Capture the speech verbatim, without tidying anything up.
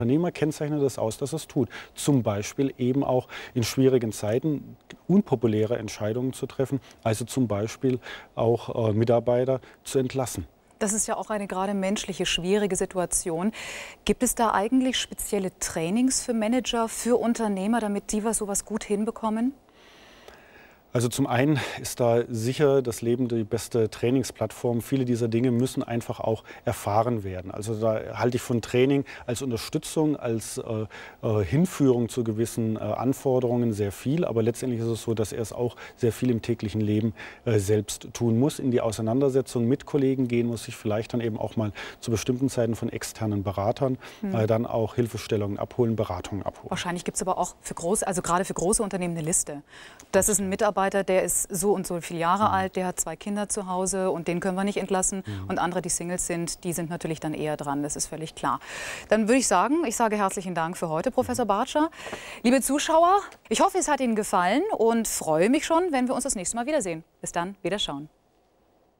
Unternehmer kennzeichnet das aus, dass er es tut. Zum Beispiel eben auch in schwierigen Zeiten unpopuläre Entscheidungen zu treffen, also zum Beispiel auch äh, Mitarbeiter zu entlassen. Das ist ja auch eine gerade menschliche, schwierige Situation. Gibt es da eigentlich spezielle Trainings für Manager, für Unternehmer, damit die was sowas gut hinbekommen? Also zum einen ist da sicher das Leben die beste Trainingsplattform. Viele dieser Dinge müssen einfach auch erfahren werden. Also da halte ich von Training als Unterstützung, als äh, äh, Hinführung zu gewissen äh, Anforderungen sehr viel. Aber letztendlich ist es so, dass er es auch sehr viel im täglichen Leben äh, selbst tun muss, in die Auseinandersetzung mit Kollegen gehen muss, sich vielleicht dann eben auch mal zu bestimmten Zeiten von externen Beratern hm. äh, dann auch Hilfestellungen abholen, Beratungen abholen. Wahrscheinlich gibt es aber auch für große, also gerade für große Unternehmen eine Liste. Das ist ein Mitarbeiter, der ist so und so viele Jahre mhm. alt, der hat zwei Kinder zu Hause und den können wir nicht entlassen. Mhm. Und andere, die Singles sind, die sind natürlich dann eher dran, das ist völlig klar. Dann würde ich sagen, ich sage herzlichen Dank für heute, Professor Bartscher. Liebe Zuschauer, ich hoffe, es hat Ihnen gefallen und freue mich schon, wenn wir uns das nächste Mal wiedersehen. Bis dann, Wiederschauen.